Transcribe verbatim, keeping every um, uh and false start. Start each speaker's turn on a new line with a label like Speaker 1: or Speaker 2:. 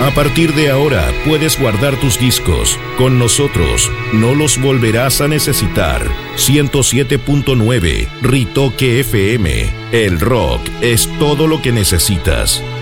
Speaker 1: A partir de ahora puedes guardar tus discos. Con nosotros no los volverás a necesitar. ciento siete punto nueve Ritoque F M. El rock es todo lo que necesitas.